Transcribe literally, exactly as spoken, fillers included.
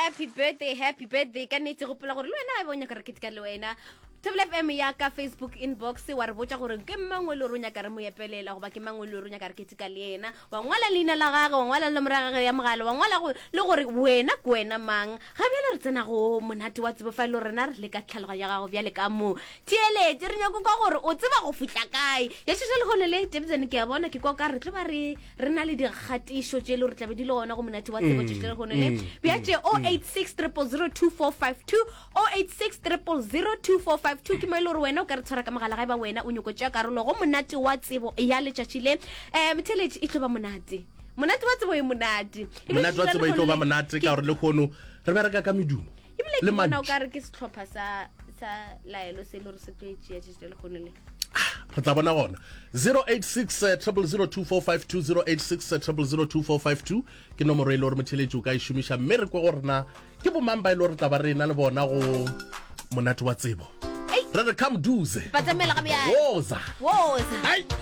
happy birthday, happy birthday. Ka netse go pola gore le wena a bonya ka re ketika le wena. Table F M ya ka Facebook inbox wa re botsa gore ke mangwe le ronya ka re mo yepelela go ba ke mangwe le ronya ka re ketika le yena. Wa ngwala leina la gagwe, wa ngwala le moragagwe ya mogala, wa ngwala go le gore wena kwena mang. Ga bjale re tsena go monate wa tsebo fa le rena re le ka tlhaloga ya gago bjale ka mo. Tiele re nya go ka gore o tseba go fitla kae. Ya tshetse le gone le Davidson ke ya bona ke kwa ka re tlo ba re re na le digatisho tse le re tlabe di le ona go monate wa tsebo tshetse le gone le. Bia tse zero eight six zero zero zero two four five two zero eight six zero zero zero two four five two ke mailo re wena o ka re tshwara ka magala ga ba wena o nyoko tša karolo go monate wa tsebo ya letšatši le um theletše e tlo ba monate monate wa tsebo e monate monate wa tsebo e tlo ba monate ka gore le kgono re bereka ka medumo le bona o ka re ke setlhopha sa sa laelo se le re se tlo e tšea tšešite le kgono le re tla bona gona zero eight six zero zero zero two four five two zero eight six zero zero zero two four five two ke nomoro e le gore motheletši o ka e šomiša mme re kwe gorena ke bomang ba e le gore taba re na le bona go monate wa tsebo re re come duze ba tsamela ga bjale woza woza hai